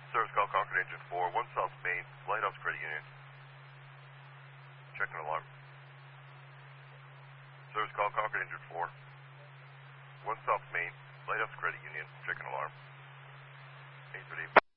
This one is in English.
Service call Concord Engine 4, 1 South Main, Lighthouse Credit Union. Checking alarm. Service call Concord Engine 4, 1 South Main, Lighthouse Credit Union. Checking alarm. 838.